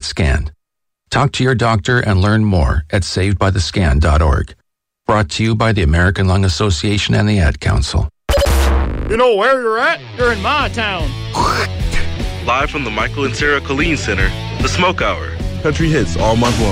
SCAN. Talk to your doctor and learn more at savedbythescan.org. Brought to you by the American Lung Association and the Ad Council. You know where you're at? You're in my town. Live from the Michael and Sarah Colleen Center, The Smoke Hour. Country hits all month long.